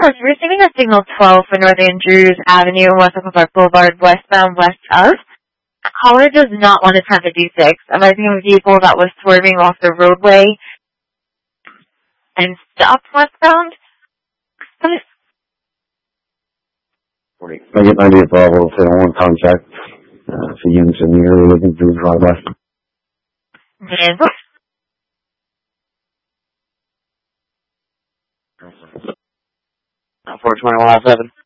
receiving a signal 12 for North Andrews Avenue, West of Park Boulevard, westbound west of. Caller does not want to attempt a D6. I'm using a vehicle that was swerving off the roadway and stopped westbound. I get 90 Bravo for one contact. For units in the area looking to drive west. And Unfortunately, 107.